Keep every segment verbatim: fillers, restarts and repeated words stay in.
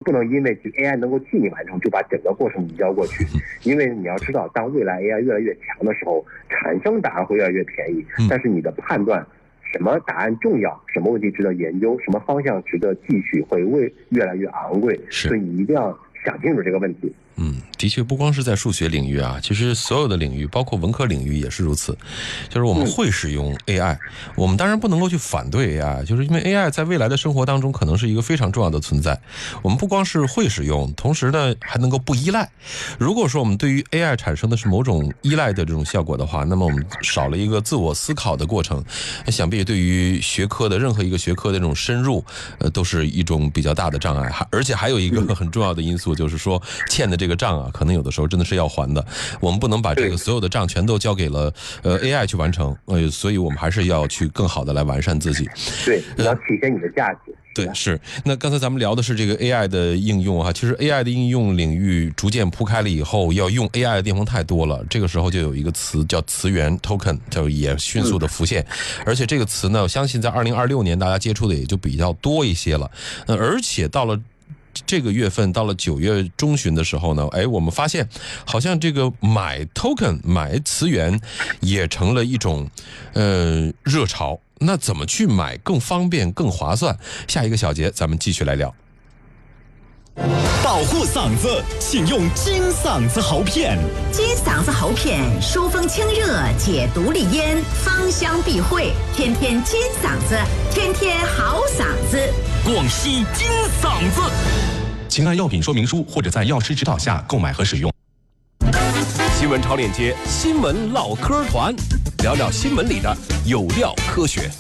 不能因为 A I 能够替你完成，就把整个过程移交过去。因为你要知道，当未来 A I 越来越强的时候，产生答案会越来越便宜，但是你的判断什么答案重要，什么问题值得研究，什么方向值得继续，会为越来越昂贵。所以你一定要想清楚这个问题。 嗯，的确不光是在数学领域啊，其实所有的领域，包括文科领域也是如此。就是我们会使用 A I，、嗯、我们当然不能够去反对 A I， 就是因为 A I 在未来的生活当中可能是一个非常重要的存在。我们不光是会使用，同时呢还能够不依赖。如果说我们对于 A I 产生的是某种依赖的这种效果的话，那么我们少了一个自我思考的过程，想必对于学科的任何一个学科的这种深入，呃，都是一种比较大的障碍。而且还有一个很重要的因素，就是说欠的这个这个账啊，可能有的时候真的是要还的。我们不能把这个所有的账全都交给了呃 A I 去完成，呃，所以我们还是要去更好的来完善自己。 对，你要体现你的价值。 对，是。那刚才咱们聊的是这个 A I 的应用啊，其实 A I 的应用领域逐渐铺开了以后，要用 A I 的地方太多了。这个时候就有一个词叫词源 token， 就也迅速的浮现。嗯、而且这个词呢，我相信在二零二六年大家接触的也就比较多一些了。那而且到了这个月份到了九月中旬的时候呢，哎，我们发现好像这个买 token 买词源也成了一种呃热潮。那怎么去买更方便更划算？下一个小节咱们继续来聊。 保护嗓子，请用金嗓子喉片。 金嗓子喉片疏风清热，解毒利咽，芳香避秽，天天金嗓子，天天好嗓子。 广西金嗓子，请按药品说明书或者在药师指导下购买和使用。 新闻超链接，新闻唠嗑团，聊聊新闻里的有料科学。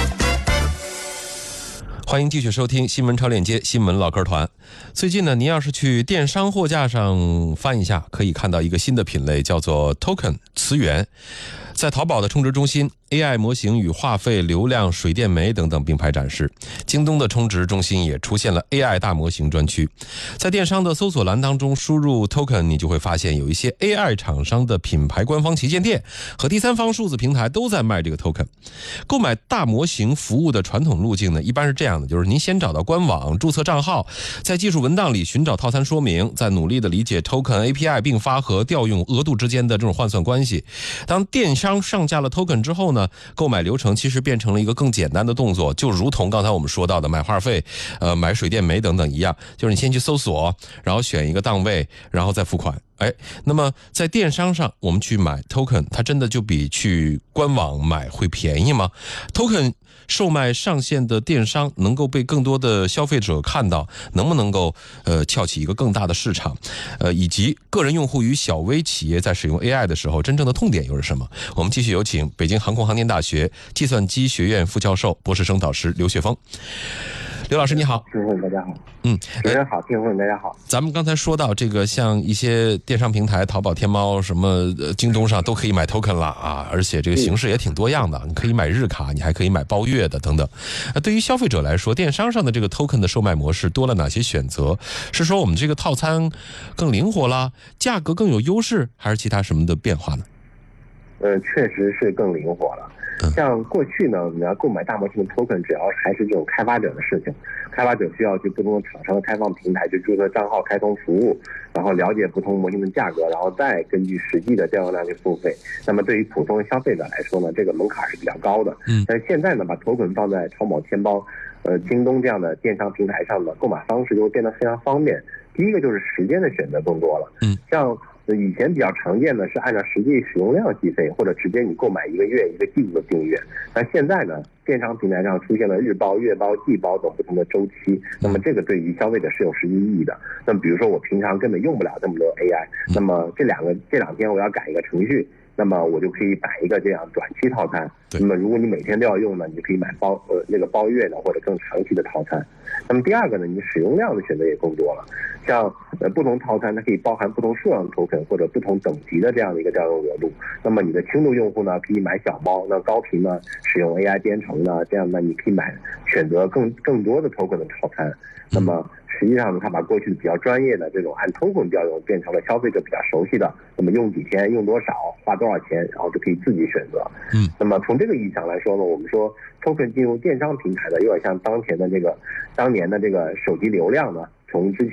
欢迎继续收听新闻超链接新闻唠嗑团。最近呢，您要是去电商货架上翻一下，可以看到一个新的品类，叫做 token 词源。在淘宝的充值中心 ，A I 模型与话费、流量、水电煤等等并排展示。京东的充值中心也出现了 A I 大模型专区。在电商的搜索栏当中输入 token， 你就会发现有一些 A I 厂商的品牌官方旗舰店和第三方数字平台都在卖这个 token。购买大模型服务的传统路径呢，一般是这样的，就是您先找到官网注册账号，在技术文档里寻找套餐说明，再努力的理解 token A P I 并发和调用额度之间的这种换算关系。当电商上架了 token 之后呢，购买流程其实变成了一个更简单的动作，就如同刚才我们说到的买话费、呃买水电煤等等一样，就是你先去搜索，然后选一个档位，然后再付款。哎，那么在电商上我们去买 token， 它真的就比去官网买会便宜吗？ token 售卖上线的电商能够被更多的消费者看到，能不能够呃撬起一个更大的市场？呃，以及个人用户与小微企业在使用 A I 的时候，真正的痛点又是什么？我们继续有请北京航空航天大学计算机学院副教授、博士生导师刘雪峰。刘老师你好。 听众大家好。 嗯， 主持人好，听众大家好。 咱们刚才说到这个，像一些电商平台，淘宝、天猫、什么、呃、京东上都可以买 token 了啊，而且这个形式也挺多样的，你可以买日卡，你还可以买包月的等等。呃，对于消费者来说，电商上的这个 token 的售卖模式多了哪些选择？是说我们这个套餐更灵活了，价格更有优势，还是其他什么的变化呢？ 呃，确实是更灵活了。像过去呢，你要购买大模型的 token， 主要还是这种开发者的事情。开发者需要去不同的厂商的开放平台去注册账号、开通服务，然后了解不同模型的价格，然后再根据实际的交易量去付费。那么对于普通消费者来说呢，这个门槛是比较高的。嗯，但是现在呢，把 token 放在淘宝、天猫、呃京东这样的电商平台上的购买方式就会变得非常方便。第一个就是时间的选择更多了。嗯，像以前比较常见的是按照实际使用量计费，或者直接你购买一个月一个季度的订阅。但现在呢，电商平台上出现了日包、月包、季包等不同的周期，那么这个对于消费者是有实际意义的。那么比如说我平常根本用不了这么多 A I， 那么这两个这两天我要改一个程序，那么我就可以买一个这样短期套餐。那么如果你每天都要用呢，你就可以买包呃那个包月的或者更长期的套餐。那么第二个呢，你使用量的选择也更多了，像呃不同套餐它可以包含不同数量的 token 或者不同等级的这样的一个调用额度。那么你的轻度用户呢可以买小包，那高频呢使用 A I 编程呢，这样呢你可以买选择更更多的 token 的套餐。那么实际上呢，它把过去比较专业的这种按 token 调用变成了消费者比较熟悉的，那么用几天、用多少、花多少钱，然后就可以自己选择。嗯，那么从这个意义上来说呢，我们说 token 进入电商平台的，有点像当前的这个当年的这个手机流量呢，从之前